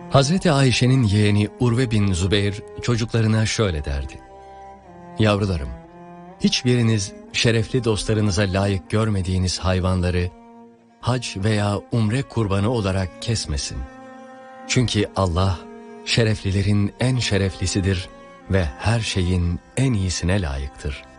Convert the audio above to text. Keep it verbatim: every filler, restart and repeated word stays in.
Hazreti Ayşe'nin yeğeni Urve bin Zübeyr çocuklarına şöyle derdi: Yavrularım, hiçbiriniz şerefli dostlarınıza layık görmediğiniz hayvanları hac veya umre kurbanı olarak kesmesin. Çünkü Allah şereflilerin en şereflisidir ve her şeyin en iyisine layıktır.